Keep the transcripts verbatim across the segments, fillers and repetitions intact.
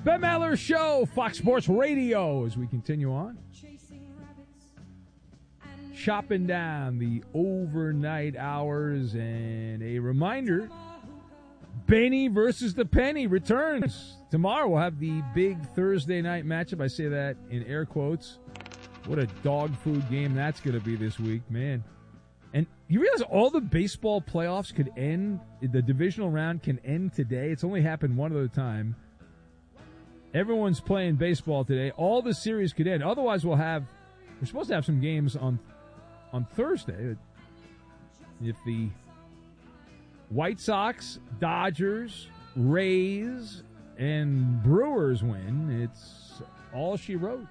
Ben Maller Show, Fox Sports Radio, as we continue on. Chopping down the overnight hours, and a reminder, Benny versus the Penny returns. Tomorrow we'll have the big Thursday night matchup. I say that in air quotes. What a dog food game that's going to be this week, man. And you realize all the baseball playoffs could end, the divisional round can end today. It's only happened one other time. Everyone's playing baseball today. All the series could end. Otherwise, we'll have, we're supposed to have some games on on Thursday. If the White Sox, Dodgers, Rays, and Brewers win, it's all she wrote.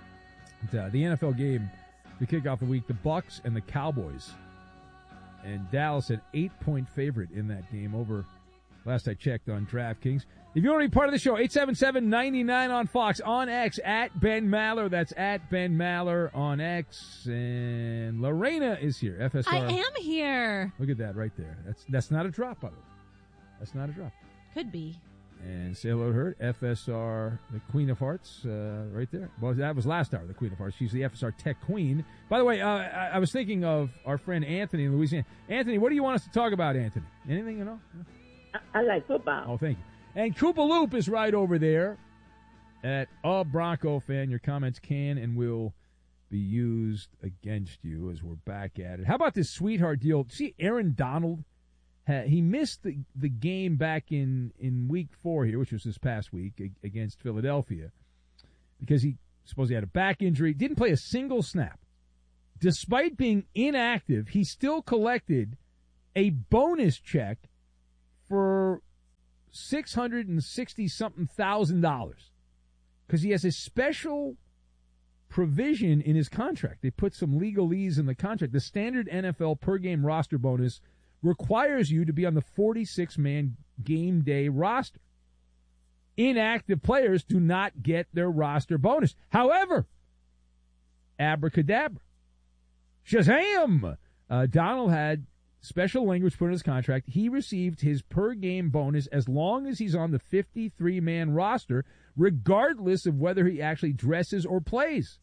Uh, the N F L game to kick off the week, the Bucks and the Cowboys. And Dallas an eight-point favorite in that game over, last I checked, on DraftKings. If you want to be part of the show, eight seven seven, nine nine on Fox, on X, at Ben Maller. That's at Ben Maller on X. And Lorena is here, F S R. I am here. Look at that right there. That's that's not a drop, by the way. That's not a drop. Could be. And say hello to her, F S R, the Queen of Hearts, uh, right there. Well, that was last hour, the Queen of Hearts. She's the F S R Tech Queen. By the way, uh, I, I was thinking of our friend Anthony in Louisiana. Anthony, what do you want us to talk about, Anthony? Anything at all? I, I like football. Oh, thank you. And Koopa Loop is right over there at a Bronco fan. Your comments can and will be used against you as we're back at it. How about this sweetheart deal? See, Aaron Donald, he missed the, the game back in, in week four here, which was this past week against Philadelphia, because he supposedly had a back injury, didn't play a single snap. Despite being inactive, he still collected a bonus check for six hundred sixty something thousand dollars because he has a special provision in his contract. They put some legalese in the contract. The standard N F L per game roster bonus requires you to be on the forty-six man game day roster. Inactive players do not get their roster bonus. However, abracadabra, Shazam! Uh, Donald had special language put in his contract. He received his per-game bonus as long as he's on the fifty-three man roster, regardless of whether he actually dresses or plays.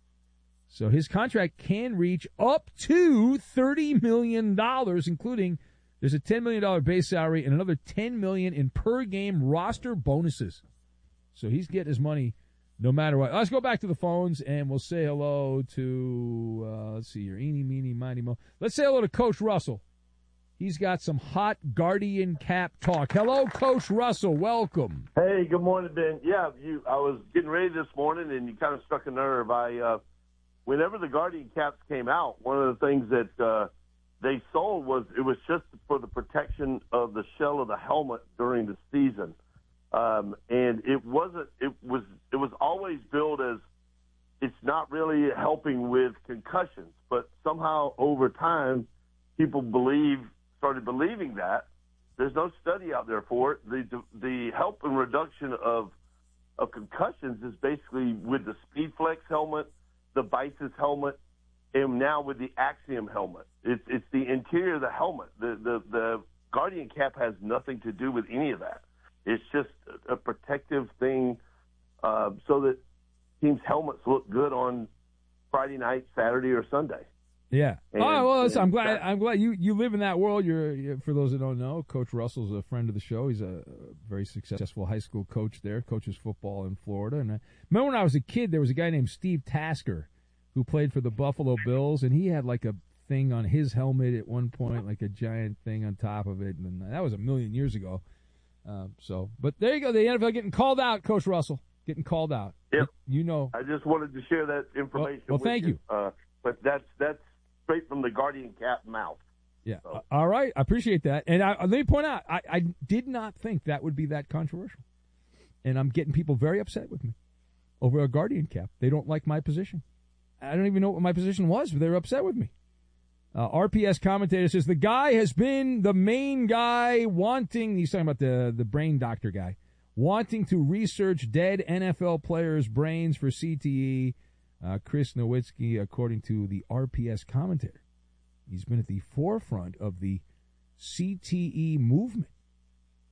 So his contract can reach up to thirty million dollars, including there's a ten million dollars base salary and another ten million dollars in per-game roster bonuses. So he's getting his money no matter what. Let's go back to the phones, and we'll say hello to, uh, let's see here, eeny, meeny, miny, mo. Let's say hello to Coach Russell. He's got some hot Guardian cap talk. Hello, Coach Russell. Welcome. Hey, good morning, Ben. Yeah, you. I was getting ready this morning, and you kind of struck a nerve. I, uh, whenever the Guardian caps came out, one of the things that uh, they sold was it was just for the protection of the shell of the helmet during the season, um, and it wasn't. It was. It was always billed as it's not really helping with concussions, but somehow over time, people believe. started believing that. There's no study out there for it. The the help and reduction of of concussions is basically with the SpeedFlex helmet, the Bisis helmet, and now with the Axiom helmet. It's it's the interior of the helmet. The the the Guardian cap has nothing to do with any of that. It's just a protective thing uh, so that teams' helmets look good on Friday night, Saturday, or Sunday. Yeah. And, oh well, listen, I'm glad. that, I'm glad you, you live in that world. You're, you're for those that don't know, Coach Russell's a friend of the show. He's a very successful high school coach there. Coaches football in Florida. And I remember when I was a kid, there was a guy named Steve Tasker who played for the Buffalo Bills, and he had like a thing on his helmet at one point, like a giant thing on top of it, and that was a million years ago. Uh, so, but there you go. The N F L getting called out, Coach Russell, getting called out. Yep. You know. I just wanted to share that information. Well, well with thank you. you. Uh, but that's that's. straight from the Guardian cap mouth. Yeah. So. All right. I appreciate that. And I, let me point out, I, I did not think that would be that controversial. And I'm getting people very upset with me over a Guardian cap. They don't like my position. I don't even know what my position was, but they were upset with me. Uh, R P S commentator says the guy has been the main guy wanting, he's talking about the, the brain doctor guy, wanting to research dead N F L players' brains for C T E. Uh, Chris Nowitzki, according to the R P S commentator, he's been at the forefront of the C T E movement.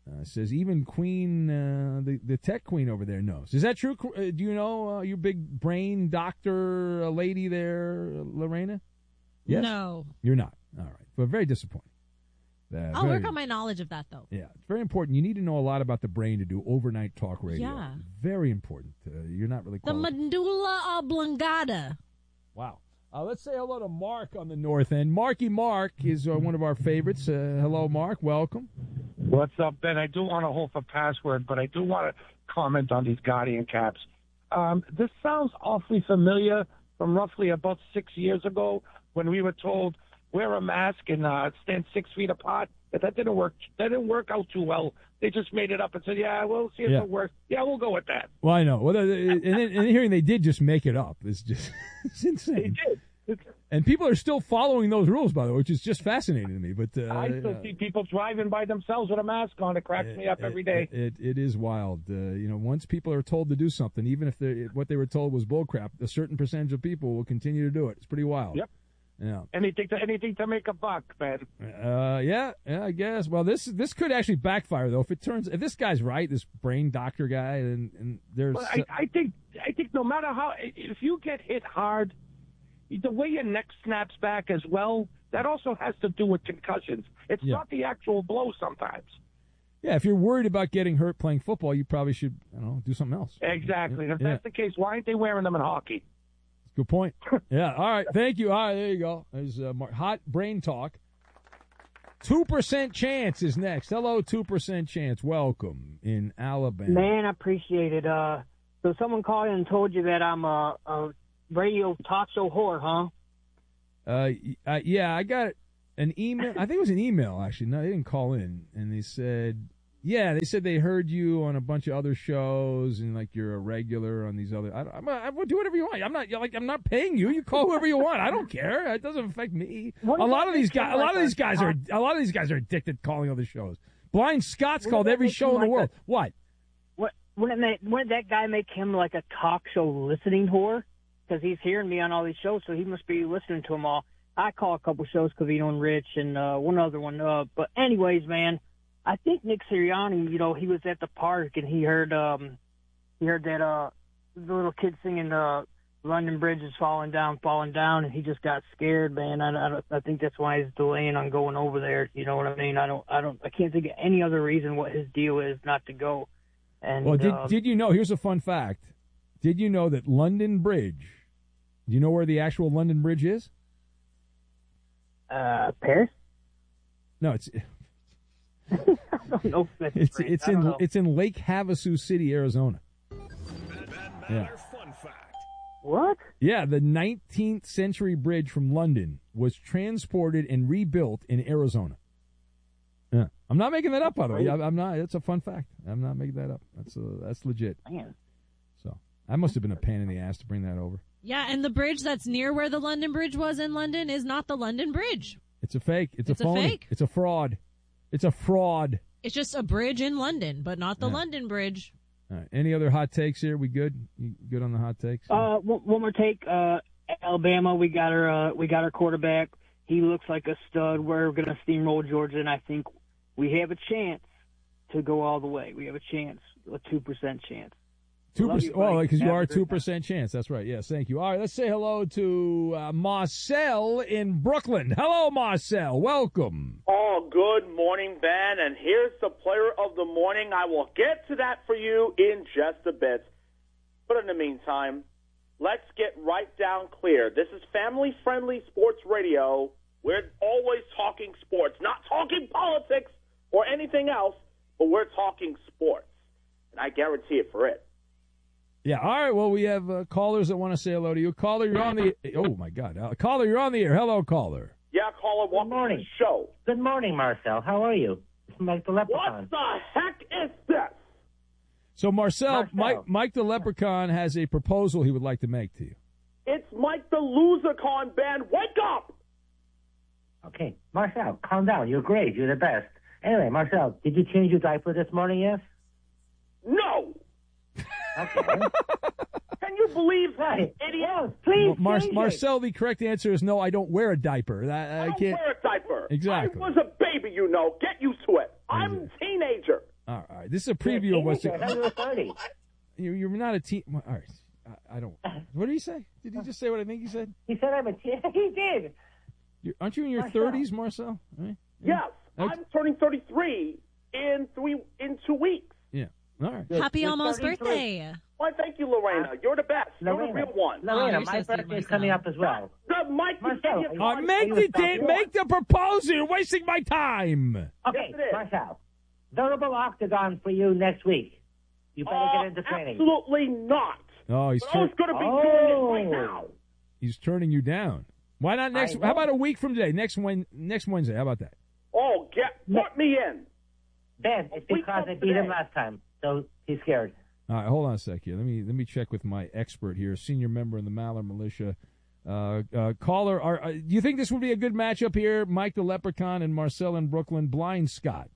Uh, says even Queen, uh, the, the tech queen over there knows. Is that true? Uh, do you know uh, your big brain doctor uh, lady there, Lorena? Yes? No. You're not. All right. But very disappointing. Uh, I'll very, work on my knowledge of that, though. Yeah, it's very important. You need to know a lot about the brain to do overnight talk radio. Yeah. Very important. Uh, you're not really The qualified. medulla oblongata. Wow. Uh, let's say hello to Mark on the north end. Marky Mark is uh, one of our favorites. Uh, hello, Mark. Welcome. What's up, Ben? I do want to hold for password, but I do want to comment on these Guardian caps. Um, this sounds awfully familiar from roughly about six years ago when we were told wear a mask and uh, stand six feet apart. But that didn't work. That didn't work out too well. They just made it up and said, "Yeah, we'll see if Yeah. it works. Yeah, we'll go with that." Well, I know. Well, and, then, and hearing they did just make it up is just it's They insane. did. It's, And people are still following those rules, by the way, which is just fascinating to me. But uh, I still uh, see people driving by themselves with a mask on. It cracks it, me up it- every day. It, it, it is wild. Uh, you know, once people are told to do something, even if they what they were told was bullcrap, a certain percentage of people will continue to do it. It's pretty wild. Yep. Yeah. Anything to anything to make a buck, man. Uh, yeah, yeah, I guess. Well, this this could actually backfire though. If it turns, if this guy's right, this brain doctor guy, and and there's, Well, I, I think I think no matter how, if you get hit hard, the way your neck snaps back as well, that also has to do with concussions. It's Yeah. not the actual blow sometimes. yeah, if you're worried about getting hurt playing football, you probably should, I don't know, do something else. Exactly. And if Yeah. that's the case, why aren't they wearing them in hockey? Good point. Yeah. All right. Thank you. All right. There you go. There's uh, Mar- hot brain talk. Two percent chance is next. Hello, two percent chance. Welcome in Alabama. Man, I appreciate it. Uh, so someone called in and told you that I'm a, a radio talk show whore, huh? Uh, y- uh, yeah, I got an email. I think it was an email actually. No, they didn't call in, and they said, yeah, they said they heard you on a bunch of other shows, and like you're a regular on these other. I, I'm, I will do whatever you want. I'm not like I'm not paying you. You call whoever you want. I don't care. It doesn't affect me. What a does lot that of these make guys. him A lot like of these a guys are. talk- A lot of these guys are addicted to calling other shows. Blind Scott's What called does that every make show him in the like world. a- What? What wouldn't that wouldn't that guy make him like a talk show listening whore? Because he's hearing me on all these shows, so he must be listening to them all. I call a couple shows, Covino and Rich, and uh, one other one. Uh, but anyways, man, I think Nick Sirianni, you know, he was at the park and he heard um, he heard that uh, the little kid singing uh, "London Bridge is falling down, falling down," and he just got scared, man. I, I, don't, I think that's why he's delaying on going over there. You know what I mean? I don't, I don't, I can't think of any other reason what his deal is not to go. And Well, did um, did you know? Here's a fun fact. Did you know that London Bridge? Do you know where the actual London Bridge is? uh, Paris? No, it's I don't know. If that's it's France. it's I don't in know. it's in Lake Havasu City, Arizona. Yeah. What? Yeah, the nineteenth century bridge from London was transported and rebuilt in Arizona. Yeah, I'm not making that up, by the way. I- I'm not. It's a fun fact. I'm not making that up. That's uh that's legit. Man. So I must have been a pain in the ass to bring that over. Yeah, and the bridge that's near where the London Bridge was in London is not the London Bridge. It's a fake. It's, It's a a phony. fake? It's a fraud. It's a fraud. It's just a bridge in London, but not the Yeah. London Bridge. All right. Any other hot takes here? We good? You good on the hot takes? Uh, one, one more take. Uh, Alabama, we got our uh, we got our quarterback. He looks like a stud. We're gonna steamroll Georgia, and I think we have a chance to go all the way. We have a chance, a two percent chance. Two Love you, percent. Well, buddy. because you Have are a a great two percent chance. That's right. Yes, thank you. All right, let's say hello to uh, Marcel in Brooklyn. Hello, Marcel. Welcome. Oh, good morning, Ben. And here's the player of the morning. I will get to that for you in just a bit. But in the meantime, let's get right down clear. This is family-friendly sports radio. We're always talking sports, not talking politics or anything else, but we're talking sports. And I guarantee it for it. Yeah. All right. Well, we have uh, callers that want to say hello to you. Caller, you're on the. Oh my God. Uh, caller, you're on the air. Hello, caller. Yeah, caller, welcome morning. to the show. Good morning, Marcel. How are you? It's Mike the Leprechaun. What the heck is this? So, Marcel, Marcel. Mike, Mike the Leprechaun has a proposal he would like to make to you. It's Mike the Losercon, Ben. Wake up! Okay, Marcel, calm down. You're great. You're the best. Anyway, Marcel, did you change your diaper this morning, yes? No! Okay. Can you believe that, Right. idiot? Yes, please Mar- change it. Marcel, the correct answer is no. I don't wear a diaper. I, I I don't can't. wear a diaper. Exactly. I was a baby, you know. Get used to it. I'm a teenager. All right. This is a preview of what's. I thought you were thirty. You, you're not a teen. All right. I, I don't. What did he say? Did he just say what I think he said? He said I'm a teen. He did. You're, aren't you in your Marcel. thirties, Marcel? Right? Yes, Okay. I'm turning thirty-three in three in two weeks. Yeah. All right. Happy You're almost thirty-three. birthday. Why, thank you, Lorena. You're the best. Lorena, You're the real one. Lorena, Oh, my you're so sweet, birthday is Marcel. coming up as well. The Mike Marcel, idiot. Uh, make the da- make the proposal. You're wasting my time. Okay, Yes, it is. Marcel. Verbal octagon for you next week. You better Uh, get into training. Absolutely not. Oh, he's But I was tur- going to be Oh. doing it right now. he's turning you down. Why not next? I know. How about a week from today? Next Wed next Wednesday. How about that? Oh, get put me in. Ben, it's We because come I beat him today. last time, so he's scared. All right, hold on a sec here. Let me let me check with my expert here, senior member in the Maller Militia. Uh, uh, caller, are, uh, do you think this would be a good matchup here? Mike the Leprechaun and Marcel in Brooklyn. Blind Scott.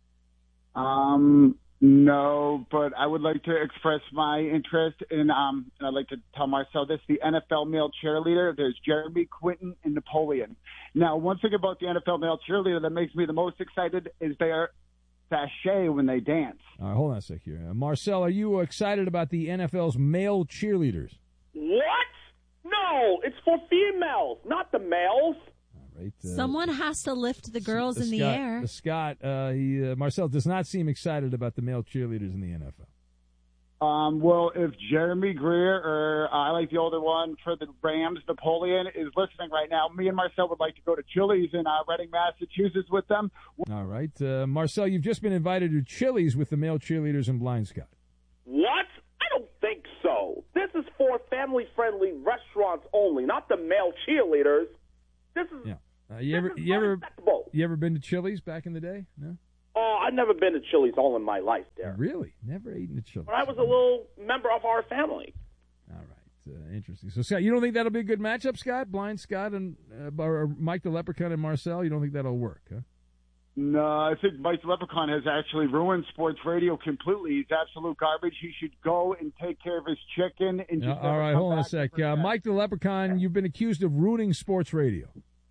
Um, no, but I would like to express my interest in, um, and I'd like to tell Marcel this, the N F L male cheerleader. There's Jeremy, Quinton, and Napoleon. Now, one thing about the N F L male cheerleader that makes me the most excited is their sachet when they dance. All right, hold on a sec here. Uh, Marcel, are you excited about the N F L's male cheerleaders? What? No, it's for females, not the males. All right. Uh, Someone has to lift the girls uh, in the Scott, air. uh, Scott, uh, he, uh, Marcel does not seem excited about the male cheerleaders in the N F L. Um, well, if Jeremy Greer, or uh, I like the older one for the Rams, Napoleon, is listening right now, me and Marcel would like to go to Chili's in uh, Reading, Massachusetts with them. All right. Uh, Marcel, you've just been invited to Chili's with the male cheerleaders and Blind Scott. What? I don't think so. This is for family-friendly restaurants only, not the male cheerleaders. This is Yeah. Uh, you this ever is you ever unacceptable. you ever been to Chili's back in the day? No. Oh, I've never been to Chili's all in my life, there. Really? Never eaten at Chili's. When I was a little member of our family. All right. Uh, interesting. So, Scott, you don't think that'll be a good matchup, Scott? Blind Scott and uh, or Mike the Leprechaun and Marcel? You don't think that'll work, huh? No, I think Mike Leprechaun has actually ruined sports radio completely. He's absolute garbage. He should go and take care of his chicken. And Uh, just all never right, come hold on a back sec. ever Uh, again. Mike the Leprechaun, you've been accused of ruining sports radio.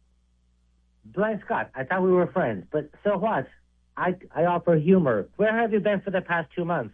Blind Scott, I thought we were friends, but so what? I, I offer humor. Where have you been for the past two months?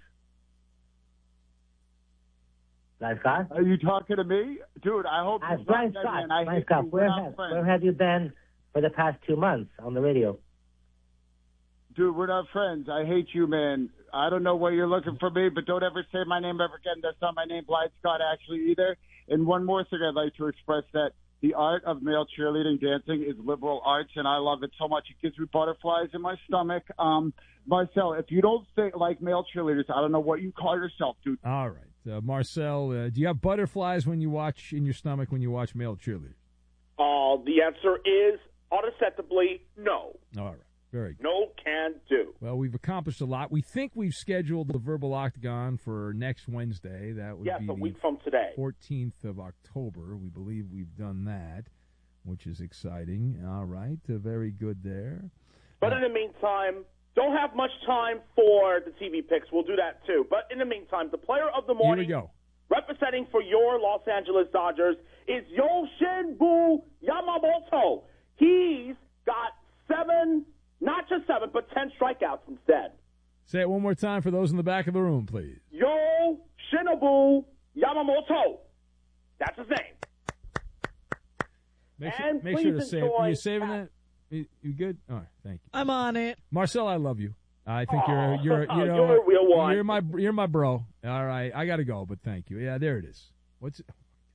Blind Scott? Are you talking to me? Dude, I hope Uh, you're Blind not Scott, dead, man. I Blind hate Scott, you. where We're not have, friends. where have you been for the past two months on the radio? Dude, we're not friends. I hate you, man. I don't know why you're looking for me, but don't ever say my name ever again. That's not my name, Blind Scott, actually, either. And one more thing I'd like to express that the art of male cheerleading dancing is liberal arts, and I love it so much. It gives me butterflies in my stomach. Um, Marcel, if you don't think like male cheerleaders, I don't know what you call yourself, dude. All right. Uh, Marcel, uh, do you have butterflies when you watch in your stomach when you watch male cheerleaders? Uh, the answer is unacceptably no. All right. Very good. No can do. Well, we've accomplished a lot. We think we've scheduled the Verbal Octagon for next Wednesday. That would Yes, be a the week from today. fourteenth of October. We believe we've done that, which is exciting. All right. Uh, very good there. But in the meantime, don't have much time for the T V picks. We'll do that too. But in the meantime, the player of the Here morning, we go. representing for your Los Angeles Dodgers, is Yoshinbu Yamamoto. He's got seven, not just seven, but ten strikeouts instead. Say it one more time for those in the back of the room, please. Yoshinobu Yamamoto. That's his name. Make sure, And make sure to please say it. enjoy Are you saving that. that? You, you good? All right. Thank you. I'm on it. Marcel, I love you. I think Aw, you're you're you know you're a real one. you're my you're my bro. All right, I got to go, but thank you. Yeah, there it is. What's it?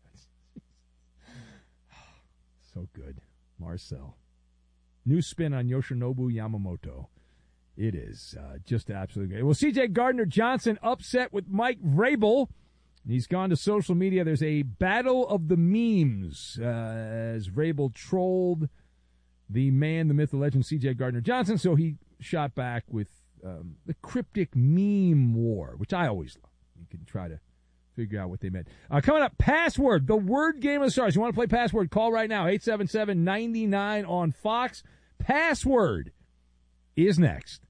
So good, Marcel. New spin on Yoshinobu Yamamoto. It is uh, just absolutely great. Well, C J Gardner Johnson upset with Mike Vrabel. He's gone to social media. There's a battle of the memes uh, as Vrabel trolled the man, the myth, the legend, C J Gardner Johnson. So he shot back with um, the cryptic meme war, which I always love. You can try to figure out what they meant. Uh, coming up, Password, the word game of the stars. You want to play Password? Call right now, eight seven seven, nine nine on Fox. Password is next.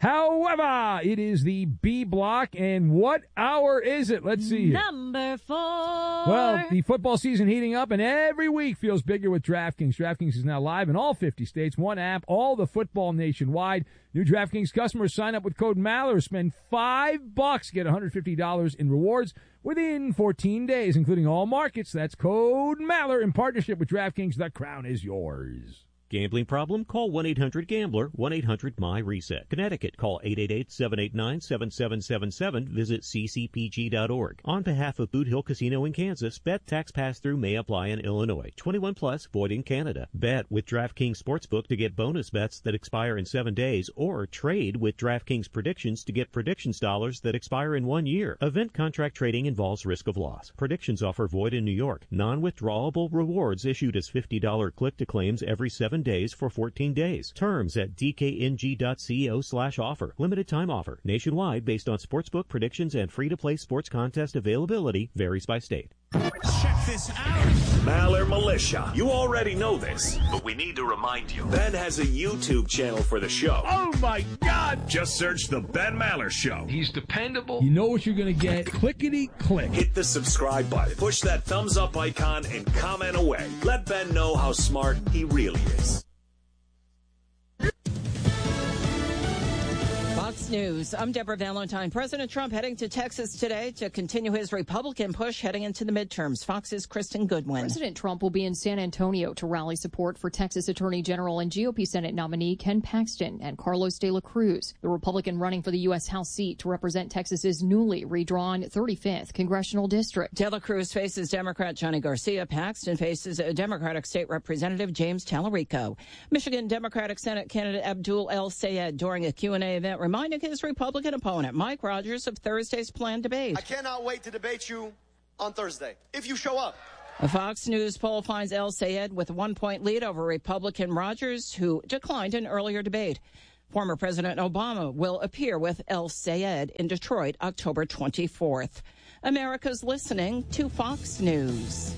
However, it is the B block, and what hour is it? Let's see here. Number four. Well, the football season heating up, and every week feels bigger with DraftKings. DraftKings is now live in all fifty states. One app, all the football nationwide. New DraftKings customers sign up with code Maller. Spend five bucks, get one hundred fifty dollars in rewards within fourteen days, including all markets. That's code Maller in partnership with DraftKings. The crown is yours. Gambling problem? Call one eight hundred gambler, one eight hundred my reset. Connecticut, call eight eight eight, seven eight nine, seven seven seven seven. Visit c c p g dot org. On behalf of Boot Hill Casino in Kansas, bet tax pass-through may apply in Illinois. twenty-one plus, void in Canada. Bet with DraftKings Sportsbook to get bonus bets that expire in seven days, or trade with DraftKings Predictions to get predictions dollars that expire in one year. Event contract trading involves risk of loss. Predictions offer void in New York. Non-withdrawable rewards issued as fifty dollars click-to-claims every seven days for fourteen days. Terms at d k n g dot co slash offer. Limited time offer. Nationwide based on sportsbook predictions and free-to-play sports contest availability. Varies by state. Check this out. Maller Militia. You already know this, but we need to remind you. Ben has a YouTube channel for the show. Oh, my God. Just search The Ben Maller Show. He's dependable. You know what you're going to get. Clickety-click. Hit the subscribe button. Push that thumbs up icon and comment away. Let Ben know how smart he really is. Fox News. I'm Deborah Valentine. President Trump heading to Texas today to continue his Republican push heading into the midterms. Fox's Kristen Goodwin. President Trump will be in San Antonio to rally support for Texas Attorney General and G O P Senate nominee Ken Paxton and Carlos de la Cruz, the Republican running for the U S House seat to represent Texas's newly redrawn thirty-fifth congressional district. De la Cruz faces Democrat Johnny Garcia. Paxton faces a Democratic State Representative James Tallarico. Michigan Democratic Senate candidate Abdul El Sayed during a Q and A event reminding his Republican opponent Mike Rogers of Thursday's planned debate. I cannot wait to debate you on Thursday, if you show up. A Fox News poll finds El Sayed with a one-point lead over Republican Rogers, who declined an earlier debate. Former President Obama will appear with El Sayed in Detroit October twenty-fourth. America's listening to Fox News.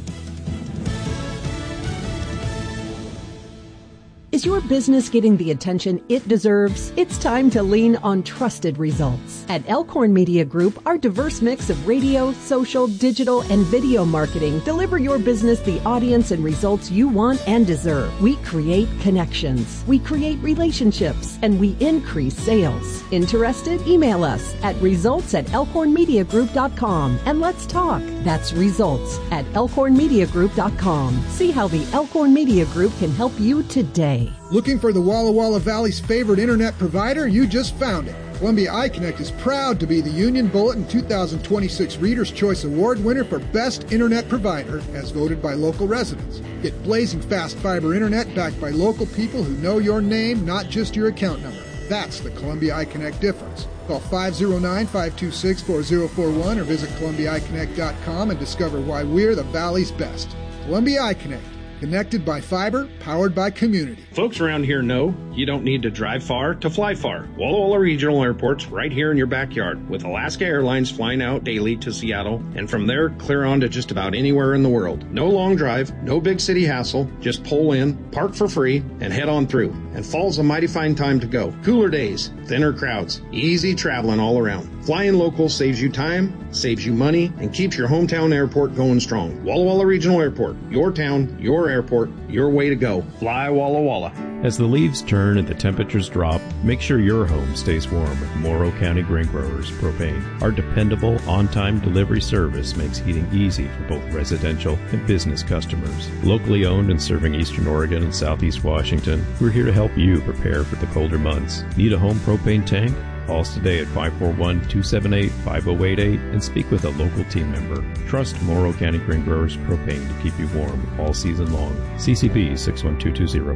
Is your business getting the attention it deserves? It's time to lean on trusted results. At Elkhorn Media Group, our diverse mix of radio, social, digital, and video marketing deliver your business the audience and results you want and deserve. We create connections, we create relationships, and we increase sales. Interested? Email us at results at elkhorn media group dot com and let's talk. That's results at elkhorn media group dot com. See how the Elkhorn Media Group can help you today. Looking for the Walla Walla Valley's favorite internet provider? You just found it. Columbia iConnect is proud to be the Union Bulletin two thousand twenty-six Reader's Choice Award winner for Best Internet Provider, as voted by local residents. Get blazing fast fiber internet backed by local people who know your name, not just your account number. That's the Columbia iConnect difference. Call five oh nine, five two six, four oh four one or visit columbia i connect dot com and discover why we're the Valley's best. Columbia iConnect. Connected by fiber, powered by community. Folks around here know you don't need to drive far to fly far. Walla Walla Regional Airport's right here in your backyard, with Alaska Airlines flying out daily to Seattle, and from there clear on to just about anywhere in the world. No long drive, no big city hassle, just pull in, park for free, and head on through. And fall's a mighty fine time to go. Cooler days, thinner crowds, easy traveling all around. Flying local saves you time, saves you money, and keeps your hometown airport going strong. Walla Walla Regional Airport, your town, your airport, your way to go. Fly Walla Walla. As the leaves turn and the temperatures drop, make sure your home stays warm with Morrow County Grain Growers Propane. Our dependable, on-time delivery service makes heating easy for both residential and business customers. Locally owned and serving Eastern Oregon and Southeast Washington, we're here to help you prepare for the colder months. Need a home propane tank? Call us today at five four one, two seven eight, five oh eight eight and speak with a local team member. Trust Morrow County Grain Growers Propane to keep you warm all season long. C C P six one two two zero.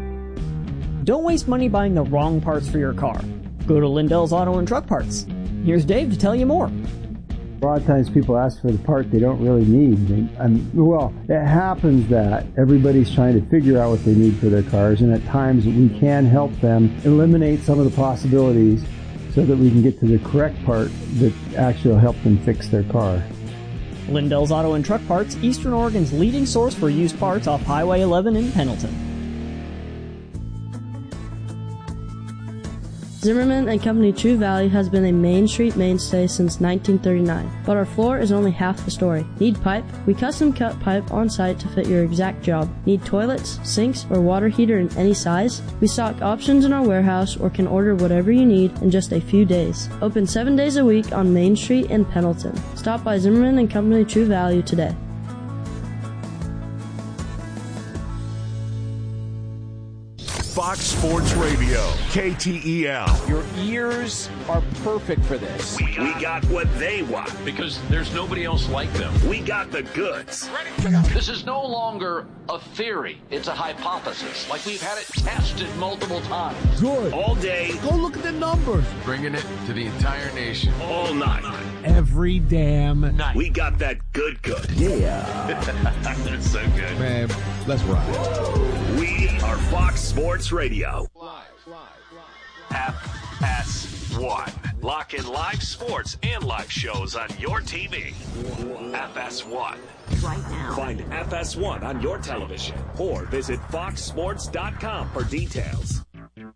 Don't waste money buying the wrong parts for your car. Go to Lindell's Auto and Truck Parts. Here's Dave to tell you more. A lot of times people ask for the part they don't really need. They, I mean, well, it happens that everybody's trying to figure out what they need for their cars, and at times we can help them eliminate some of the possibilities so that we can get to the correct part that actually will help them fix their car. Lindell's Auto and Truck Parts, Eastern Oregon's leading source for used parts off Highway eleven in Pendleton. Zimmerman and Company True Value has been a Main Street mainstay since nineteen thirty-nine, but our floor is only half the story. Need pipe? We custom cut pipe on site to fit your exact job. Need toilets, sinks, or water heater in any size? We stock options in our warehouse or can order whatever you need in just a few days. Open seven days a week on Main Street in Pendleton. Stop by Zimmerman and Company True Value today. Fox Sports Radio, K T E L. Your ears are perfect for this. We, we got what they want. Because there's nobody else like them. We got the goods. This is no longer a theory. It's a hypothesis. Like we've had it tested multiple times. Good. All day. Go look at the numbers. Bringing it to the entire nation. All night. Every damn night. We got that good good. Yeah. That's so good. Man, let's ride. We are Fox Sports Radio. Live, live, live. F S one. Lock in live sports and live shows on your T V. F S one. Right now. Find F S one on your television or visit fox sports dot com for details.